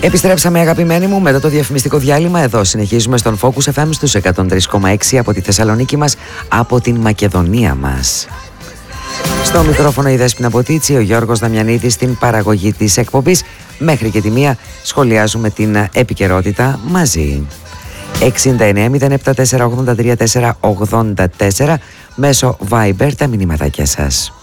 Επιστρέψαμε αγαπημένοι μου μετά το διαφημιστικό διάλειμμα. Εδώ συνεχίζουμε στον Focus FM στους 103,6 από τη Θεσσαλονίκη μας, από την Μακεδονία μας. Στο μικρόφωνο η Δέσποινα Ποτίτσι, ο Γιώργος Δαμιανίδης στην παραγωγή της εκπομπής. Μέχρι και τη μία σχολιάζουμε την επικαιρότητα μαζί. 69-07-483-484 μέσω Viber τα μηνύματάκια σας.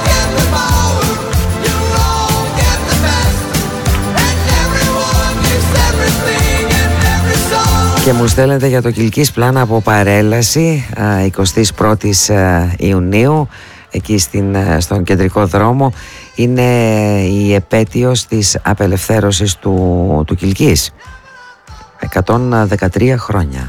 Και μου στέλνετε για το Κιλκής πλάνα από παρέλαση 21ης Ιουνίου εκεί στον κεντρικό δρόμο. Είναι η επέτειος της απελευθέρωσης του Κιλκής. 113 χρόνια.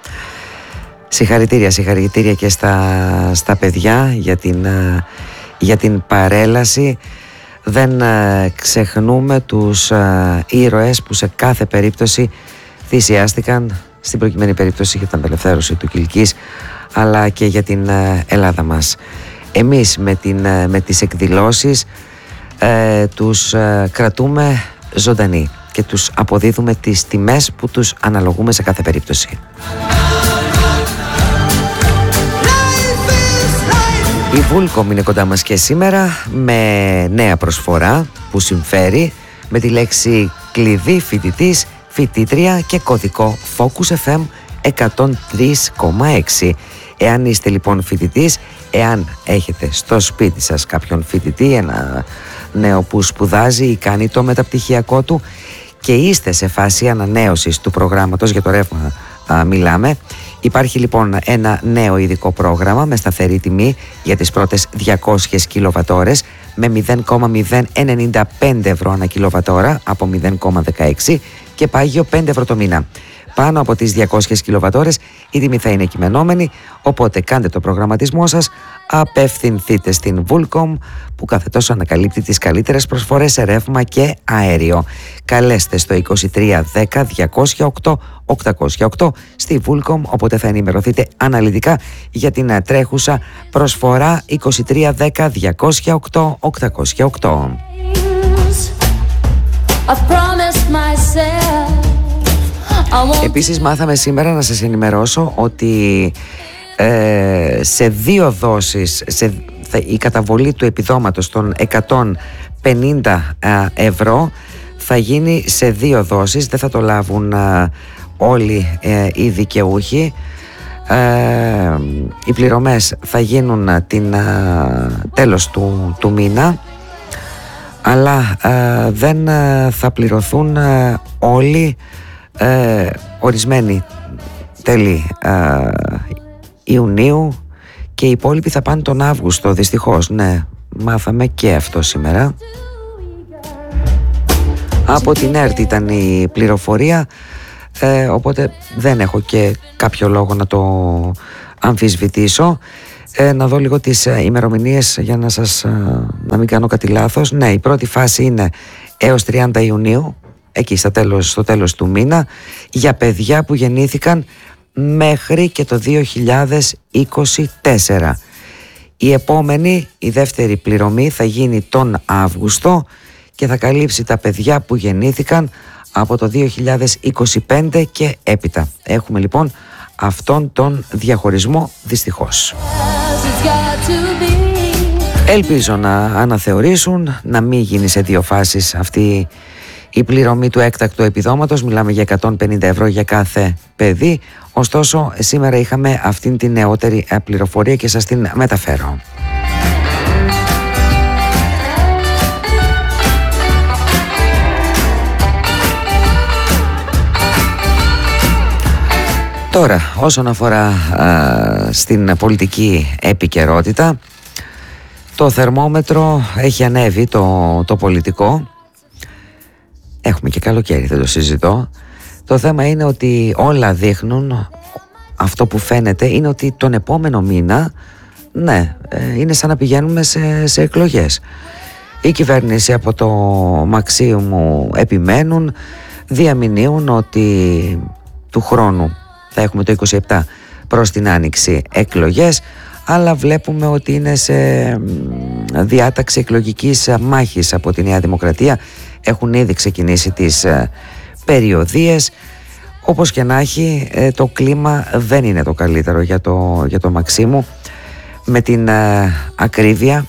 Συγχαρητήρια και στα παιδιά για την παρέλαση. Δεν ξεχνούμε τους ήρωες που σε κάθε περίπτωση θυσιάστηκαν, στην προκειμένη περίπτωση για την απελευθέρωση του Κιλκής, αλλά και για την Ελλάδα μας. Εμείς με τις εκδηλώσεις τους κρατούμε ζωντανοί και τους αποδίδουμε τις τιμές που τους αναλογούμε σε κάθε περίπτωση. Η Vulcom είναι κοντά μας και σήμερα με νέα προσφορά που συμφέρει, με τη λέξη κλειδί φοιτητής, φοιτήτρια και κωδικό Focus FM 103,6. Εάν είστε λοιπόν φοιτητής, εάν έχετε στο σπίτι σας κάποιον φοιτητή, ένα νέο που σπουδάζει ή κάνει το μεταπτυχιακό του και είστε σε φάση ανανέωσης του προγράμματος, για το ρεύμα μιλάμε, υπάρχει λοιπόν ένα νέο ειδικό πρόγραμμα με σταθερή τιμή για τις πρώτες 200 κιλοβατόρες με 0,095 ευρώ ανά κιλοβατόρα από 0,16 και πάγιο 5 ευρώ το μήνα. Πάνω από τις 200 κιλοβατόρες η τιμή θα είναι κειμενόμενη, οπότε κάντε το προγραμματισμό σας, απευθυνθείτε στην Vulcom που κάθε τόσο ανακαλύπτει τις καλύτερες προσφορές σε ρεύμα και αέριο. Καλέστε στο 23 10 208 808 στη Vulcom, οπότε θα ενημερωθείτε αναλυτικά για την τρέχουσα προσφορά 23 10 208 808. Επίσης μάθαμε σήμερα, να σας ενημερώσω, ότι σε 2 δόσεις η καταβολή του επιδόματος των 150 ευρώ θα γίνει σε 2 δόσεις, δεν θα το λάβουν όλοι οι δικαιούχοι. Οι πληρωμές θα γίνουν τέλος του μήνα, αλλά δεν θα πληρωθούν όλοι, ορισμένοι τέλη Ιουνίου και οι υπόλοιποι θα πάνε τον Αύγουστο, δυστυχώς. Ναι, μάθαμε και αυτό σήμερα. Από την ΕΡΤ ήταν η πληροφορία, οπότε δεν έχω και κάποιο λόγο να το αμφισβητήσω. Να δω λίγο τις ημερομηνίες για να μην κάνω κάτι λάθος. Ναι, η πρώτη φάση είναι έως 30 Ιουνίου, εκεί στο τέλος του μήνα, για παιδιά που γεννήθηκαν μέχρι και το 2024. Η επόμενη, η δεύτερη πληρωμή θα γίνει τον Αύγουστο και θα καλύψει τα παιδιά που γεννήθηκαν από το 2025 και έπειτα. Έχουμε λοιπόν αυτόν τον διαχωρισμό, δυστυχώς. Ελπίζω να αναθεωρήσουν, να μην γίνει σε 2 φάσεις αυτή η πληρωμή του έκτακτου επιδόματος. Μιλάμε για 150 ευρώ για κάθε παιδί. Ωστόσο, σήμερα είχαμε αυτήν την νεότερη πληροφορία και σας την μεταφέρω. Τώρα, όσον αφορά στην πολιτική επικαιρότητα, το θερμόμετρο έχει ανέβει, το πολιτικό. Έχουμε και καλοκαίρι, δεν το συζητώ. Το θέμα είναι ότι όλα δείχνουν, αυτό που φαίνεται είναι ότι τον επόμενο μήνα, ναι, είναι σαν να πηγαίνουμε σε εκλογές. Η κυβέρνηση από το Μαξίμου επιμένουν, διαμηνύουν ότι του χρόνου θα έχουμε το 27 προς την Άνοιξη εκλογές, αλλά βλέπουμε ότι είναι σε διάταξη εκλογικής μάχης από τη Νέα Δημοκρατία. Έχουν ήδη ξεκινήσει τις περιοδίες. Όπως και να έχει, το κλίμα δεν είναι το καλύτερο για το Μαξίμου, με την ακρίβεια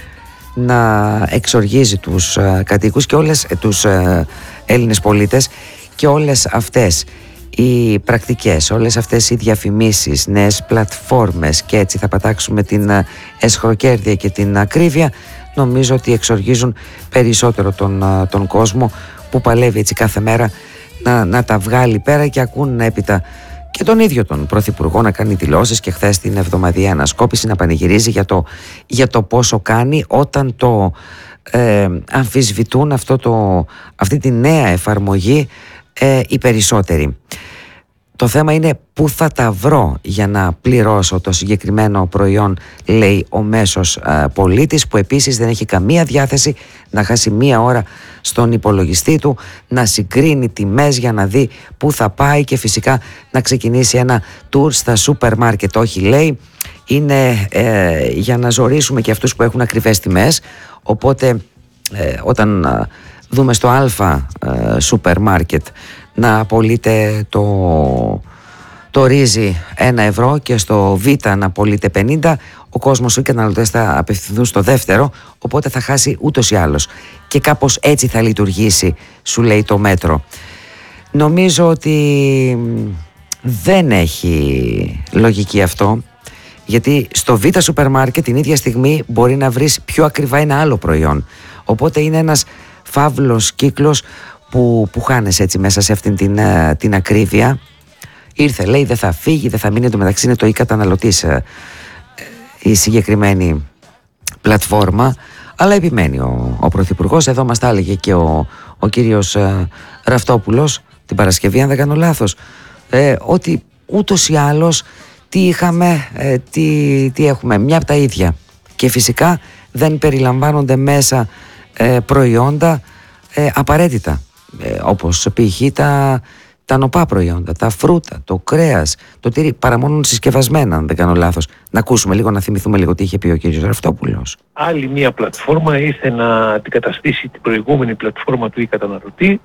να εξοργίζει τους κατοίκους και όλες τους Έλληνες πολίτες, και όλες αυτές οι πρακτικές, όλες αυτές οι διαφημίσεις, νέες πλατφόρμες, και έτσι θα πατάξουμε την εσχροκέρδεια και την ακρίβεια, νομίζω ότι εξοργίζουν περισσότερο τον κόσμο που παλεύει έτσι κάθε μέρα να τα βγάλει πέρα, και ακούν έπειτα και τον ίδιο τον Πρωθυπουργό να κάνει δηλώσεις, και χθες την εβδομαδιαία ανασκόπηση να πανηγυρίζει για το πόσο κάνει, όταν το αμφισβητούν αυτή τη νέα εφαρμογή οι περισσότεροι. Το θέμα είναι πού θα τα βρω για να πληρώσω το συγκεκριμένο προϊόν, λέει ο μέσος πολίτης, που επίσης δεν έχει καμία διάθεση να χάσει μία ώρα στον υπολογιστή του, να συγκρίνει τιμές για να δει πού θα πάει, και φυσικά να ξεκινήσει ένα tour στα σούπερ μάρκετ. Όχι, λέει, είναι για να ζορίσουμε και αυτούς που έχουν ακριβές τιμές. Οπότε όταν δούμε στο Α σούπερ μάρκετ να απολύτε το ρύζι 1 ευρώ και στο Β να απολύτε 50, ο κόσμος, οι καταναλωτές θα απευθυνθούν στο δεύτερο, οπότε θα χάσει ούτως ή άλλως. Και κάπως έτσι θα λειτουργήσει, σου λέει το μέτρο. Νομίζω ότι δεν έχει λογική αυτό, γιατί στο Β σούπερ μάρκετ την ίδια στιγμή μπορεί να βρεις πιο ακριβά ένα άλλο προϊόν. Οπότε είναι ένας φαύλος κύκλος που χάνεσαι έτσι μέσα σε αυτήν την ακρίβεια. Ήρθε, λέει, δεν θα φύγει, δεν θα μείνει, εντωμεταξύ είναι το καταναλωτής η συγκεκριμένη πλατφόρμα, αλλά επιμένει ο Πρωθυπουργός. Εδώ μας τα έλεγε και ο κύριος Ραυτόπουλος την Παρασκευή, αν δεν κάνω λάθος, ότι ούτως ή άλλως τι είχαμε, τι έχουμε, μια από τα ίδια, και φυσικά δεν περιλαμβάνονται μέσα προϊόντα απαραίτητα, όπως π.χ. τα νοπά προϊόντα, τα φρούτα, το κρέας, το τυρί, παρά μόνο συσκευασμένα, αν δεν κάνω λάθος. Να ακούσουμε λίγο, να θυμηθούμε λίγο τι είχε πει ο κύριος Ραυτόπουλος. Άλλη μια πλατφόρμα ήρθε να αντικαταστήσει την προηγούμενη πλατφόρμα του καταναλωτή,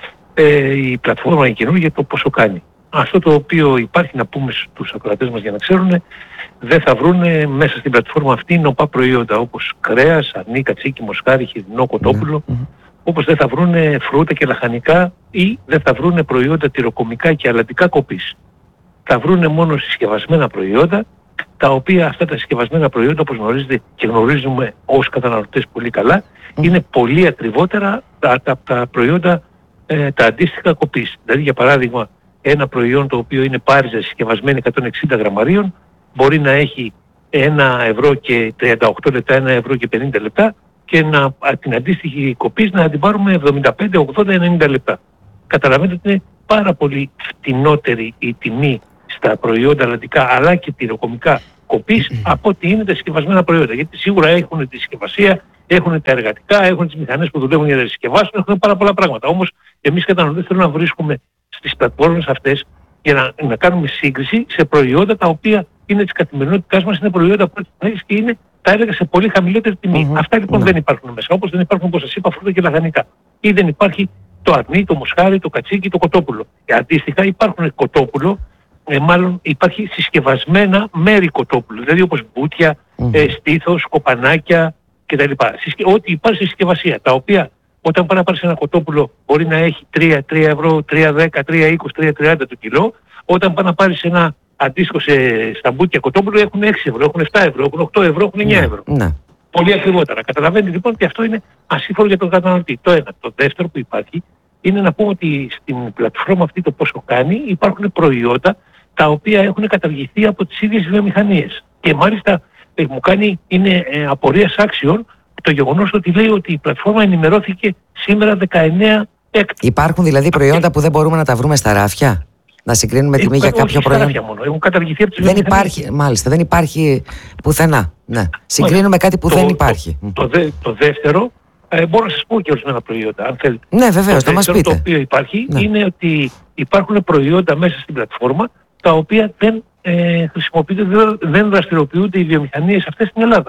η πλατφόρμα η καινούργια, το πόσο κάνει. Αυτό το οποίο υπάρχει, να πούμε στους ακροατές μας για να ξέρουν, δεν θα βρούνε μέσα στην πλατφόρμα αυτή νοπά προϊόντα όπως κρέας, αρνί, κατσίκι, μοσχάρι, χοιρινό, κοτόπουλο, όπως δεν θα βρούνε φρούτα και λαχανικά, ή δεν θα βρούνε προϊόντα τυροκομικά και αλατικά κοπής. Θα βρούνε μόνο συσκευασμένα προϊόντα, τα οποία αυτά τα συσκευασμένα προϊόντα, όπως γνωρίζετε και γνωρίζουμε ως καταναλωτές πολύ καλά, είναι πολύ ακριβότερα από τα προϊόντα τα αντίστοιχα κοπής. Δηλαδή, για παράδειγμα, ένα προϊόν το οποίο είναι πάριζα συσκευασμένη 160 γραμμαρίων μπορεί να έχει 1 ευρώ και 38 λεπτά, 1 ευρώ και 50 λεπτά, και την αντίστοιχη κοπής να την πάρουμε 75, 80, 90 λεπτά. Καταλαβαίνετε ότι είναι πάρα πολύ φτηνότερη η τιμή στα προϊόντα αλατικά αλλά και τυροκομικά κοπής από ότι είναι τα συσκευασμένα προϊόντα. Γιατί σίγουρα έχουν τη συσκευασία, έχουν τα εργατικά, έχουν τις μηχανές που δουλεύουν για να συσκευάσουν, έχουν πάρα πολλά πράγματα. Όμως εμείς καταναλωτές θέλουμε να βρίσκουμε στις πλατφόρμες αυτές για να κάνουμε σύγκριση σε προϊόντα τα οποία είναι της καθημερινότητάς μας, είναι προϊόντα που έχεις και είναι, τα έλεγα, σε πολύ χαμηλότερη τιμή. Αυτά λοιπόν δεν υπάρχουν μέσα. Όπως δεν υπάρχουν, όπως σας είπα, φρούτα και λαχανικά. Ή δεν υπάρχει το αρνί, το μοσχάρι, το κατσίκι, το κοτόπουλο. Αντίστοιχα υπάρχουν κοτόπουλο, μάλλον υπάρχει συσκευασμένα μέρη κοτόπουλου. Δηλαδή όπως μπούτια, στήθος, κοπανάκια κτλ. Ό,τι υπάρχει στη συσκευασία. Τα οποία όταν πάει να πάρεις ένα κοτόπουλο μπορεί να έχει 3 ευρώ, 3,10, 3,20, 3,30 το κιλό. Όταν πάει να πάρεις ένα αντίστοιχο στα μπούτια κοτόπουλο έχουν 6 ευρώ, έχουν 7 ευρώ, έχουν 8 ευρώ, έχουν 9 ευρώ. Πολύ ακριβότερα. Καταλαβαίνετε λοιπόν ότι αυτό είναι ασύμφορο για τον καταναλωτή. Το ένα. Το δεύτερο που υπάρχει είναι να πούμε ότι στην πλατφόρμα αυτή το πόσο κάνει υπάρχουν προϊόντα τα οποία έχουν καταργηθεί από τις ίδιες βιομηχανίες. Και μάλιστα μου κάνει, είναι απορίας άξιων το γεγονός ότι λέει ότι η πλατφόρμα ενημερώθηκε σήμερα 19 Έκτου. Υπάρχουν δηλαδή προϊόντα που δεν μπορούμε να τα βρούμε στα ράφια? Να συγκρίνουμε τιμή για κάποιο προϊόν? Μόνο. Έχουν καταργηθεί από τις δεν υπάρχει, μάλιστα, δεν υπάρχει πουθενά. Ναι. Συγκρίνουμε κάτι που δεν υπάρχει. Το δεύτερο, μπορώ να σας πω και ορισμένα προϊόντα, αν θέλετε. Ναι, βεβαίως, το μας πείτε. Το οποίο υπάρχει είναι ότι υπάρχουν προϊόντα μέσα στην πλατφόρμα τα οποία δεν χρησιμοποιούνται, δεν δραστηριοποιούνται οι βιομηχανίες αυτές στην Ελλάδα.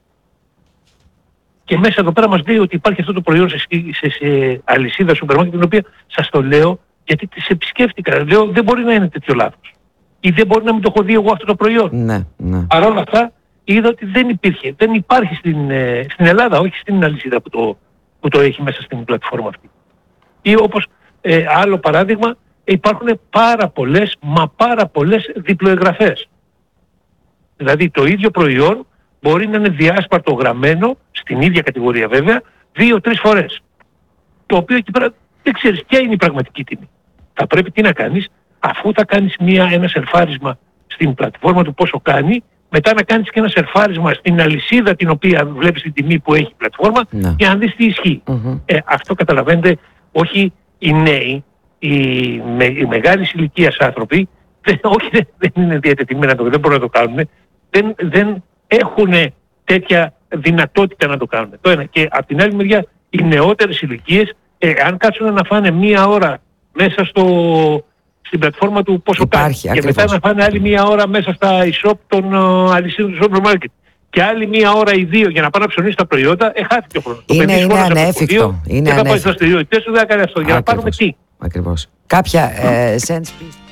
Και μέσα εδώ πέρα μας λέει ότι υπάρχει αυτό το προϊόν σε αλυσίδα σούπερ μάρκετ, την οποία σας το λέω Γιατί τις επισκέφτηκα. Λέω δεν μπορεί να είναι τέτοιο λάθος. Ή δεν μπορεί να μην το έχω δει εγώ αυτό το προϊόν. Ναι, ναι. Παρ' όλα αυτά είδα ότι δεν υπήρχε. Δεν υπάρχει στην Ελλάδα, όχι στην αλυσίδα που το έχει μέσα στην πλατφόρμα αυτή. Ή όπως άλλο παράδειγμα, υπάρχουν πάρα πολλές διπλοεγγραφές. Δηλαδή το ίδιο προϊόν μπορεί να είναι διάσπαρτο γραμμένο, στην ίδια κατηγορία βέβαια, 2-3 φορές. Το οποίο εκεί πέρα δεν ξέρεις ποια είναι η πραγματική τιμή. Θα πρέπει τι να κάνεις, αφού θα κάνεις ένα σερφάρισμα στην πλατφόρμα του πόσο κάνει, μετά να κάνεις και ένα σερφάρισμα στην αλυσίδα την οποία βλέπεις την τιμή που έχει η πλατφόρμα, για να δεις τι ισχύει. Αυτό καταλαβαίνετε, όχι οι νέοι, οι μεγάλης ηλικίας άνθρωποι, δεν είναι διατεθειμένα, δεν μπορούν να το κάνουν, δεν έχουν τέτοια δυνατότητα να το κάνουν. Το ένα. Και από την άλλη μεριά, οι νεότερες ηλικίες, αν κάτσουν να φάνε μία ώρα μέσα στην πλατφόρμα του πόσο κάνει και μετά να φάνε άλλη μία ώρα μέσα στα e-shop των αλυσίδων του σούπερ μάρκετ και άλλη μία ώρα ή δύο για να πάνε να ψωνίσει τα προϊόντα, χάθηκε ο χρόνος. Είναι ανέφικτο. Και θα πάει στις δραστηριότητες του, δεν θα κάνει αυτό. Για να πάρουμε τι. Ακριβώς. Κάποια sense